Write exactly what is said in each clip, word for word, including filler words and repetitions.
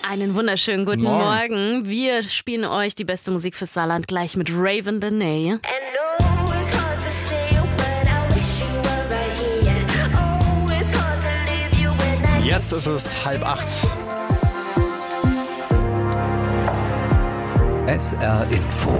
Einen wunderschönen guten Morgen. Morgen. Wir spielen euch die beste Musik fürs Saarland gleich mit Raven Dene. Jetzt ist es halb acht. S R Info.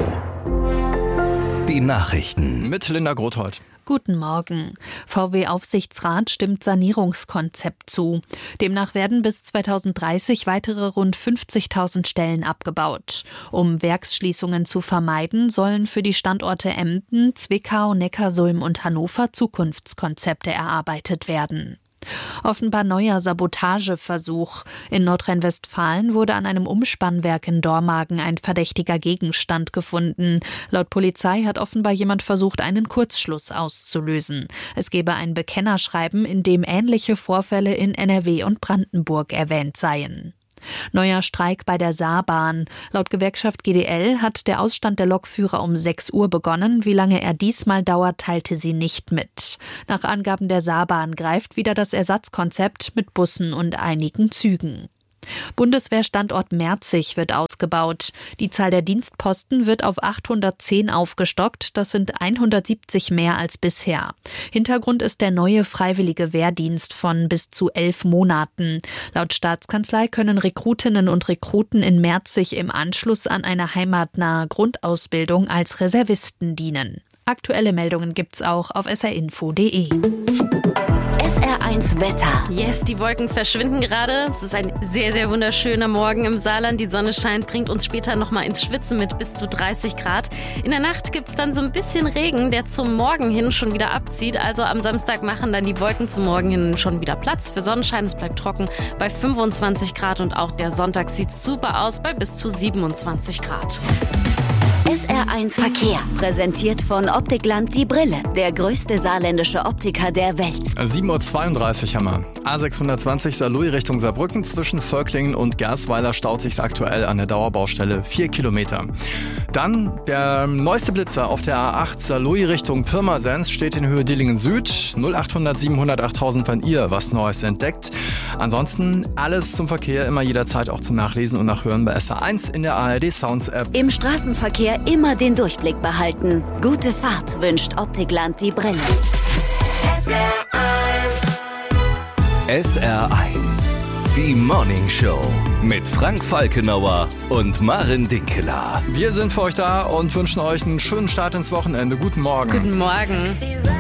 Die Nachrichten. Mit Linda Grothold. Guten Morgen. V W-Aufsichtsrat stimmt Sanierungskonzept zu. Demnach werden bis zweitausenddreißig weitere rund fünfzigtausend Stellen abgebaut. Um Werksschließungen zu vermeiden, sollen für die Standorte Emden, Zwickau, Neckarsulm und Hannover Zukunftskonzepte erarbeitet werden. Offenbar neuer Sabotageversuch. In Nordrhein-Westfalen wurde an einem Umspannwerk in Dormagen ein verdächtiger Gegenstand gefunden. Laut Polizei hat offenbar jemand versucht, einen Kurzschluss auszulösen. Es gebe ein Bekennerschreiben, in dem ähnliche Vorfälle in N R W und Brandenburg erwähnt seien. Neuer Streik bei der Saarbahn. Laut Gewerkschaft G D L hat der Ausstand der Lokführer um sechs Uhr begonnen. Wie lange er diesmal dauert, teilte sie nicht mit. Nach Angaben der Saarbahn greift wieder das Ersatzkonzept mit Bussen und einigen Zügen. Bundeswehrstandort Merzig wird ausgebaut. Die Zahl der Dienstposten wird auf achthundertzehn aufgestockt. Das sind hundertsiebzig mehr als bisher. Hintergrund ist der neue freiwillige Wehrdienst von bis zu elf Monaten. Laut Staatskanzlei können Rekrutinnen und Rekruten in Merzig im Anschluss an eine heimatnahe Grundausbildung als Reservisten dienen. Aktuelle Meldungen gibt's auch auf s r info punkt d e. S R eins Wetter. Yes, die Wolken verschwinden gerade. Es ist ein sehr, sehr wunderschöner Morgen im Saarland. Die Sonne scheint, bringt uns später nochmal ins Schwitzen mit bis zu dreißig Grad. In der Nacht gibt's dann so ein bisschen Regen, der zum Morgen hin schon wieder abzieht. Also am Samstag machen dann die Wolken zum Morgen hin schon wieder Platz für Sonnenschein. Es bleibt trocken bei fünfundzwanzig Grad und auch der Sonntag sieht super aus bei bis zu siebenundzwanzig Grad. S R eins Verkehr. Präsentiert von Optikland die Brille. Der größte saarländische Optiker der Welt. sieben Uhr zweiunddreißig haben wir. A sechshundertzwanzig Saarlouis Richtung Saarbrücken. Zwischen Völklingen und Gersweiler staut sich aktuell an der Dauerbaustelle vier Kilometer. Dann der neueste Blitzer auf der A acht Saarlouis Richtung Pirmasens steht in Höhe Dillingen Süd. null achthundert siebenhundert achttausend, wenn ihr was Neues entdeckt. Ansonsten alles zum Verkehr immer jederzeit auch zum Nachlesen und Nachhören bei S R eins in der A R D Sounds App. Im Straßenverkehr immer den Durchblick behalten. Gute Fahrt wünscht Optikland die Brille. S R eins. Die Morning Show mit Frank Falkenauer und Maren Dinkeler. Wir sind für euch da und wünschen euch einen schönen Start ins Wochenende. Guten Morgen. Guten Morgen.